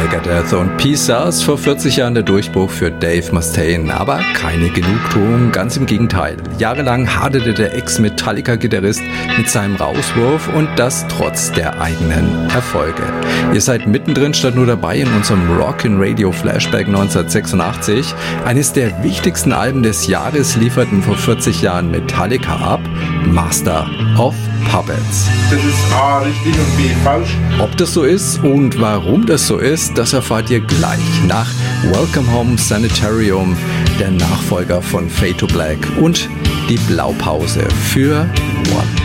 Megadeth und Peace saß vor 40 Jahren der Durchbruch für Dave Mustaine, aber keine Genugtuung, ganz im Gegenteil. Jahrelang haderte der Ex-Metallica-Gitarrist mit seinem Rauswurf und das trotz der eigenen Erfolge. Ihr seid mittendrin statt nur dabei in unserem Rockin' Radio Flashback 1986. Eines der wichtigsten Alben des Jahres lieferten vor 40 Jahren Metallica ab, Master of Puppets. Das ist A richtig und B falsch. Ob das so ist und warum das so ist, das erfahrt ihr gleich nach Welcome Home Sanitarium, der Nachfolger von Fade to Black und die Blaupause für One.